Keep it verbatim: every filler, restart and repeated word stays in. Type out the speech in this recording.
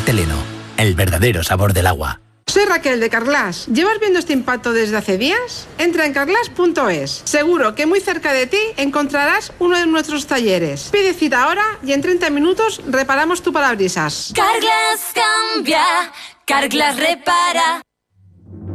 Teleno, el verdadero sabor del agua. Soy Raquel de Carglass. ¿Llevas viendo este impacto desde hace días? Entra en carglass punto es. Seguro que muy cerca de ti encontrarás uno de nuestros talleres. Pide cita ahora y en treinta minutos reparamos tu parabrisas. Carglass cambia, Carglass repara.